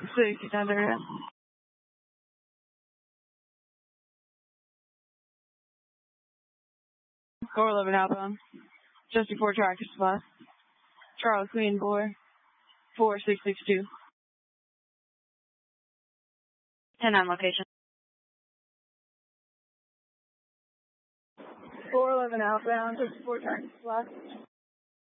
10:30. 411 outbound. Just before Tractor Supply. Charlie Queen Boy. 4662. 10-9 location. 411 outbound. Just before Tractor Supply.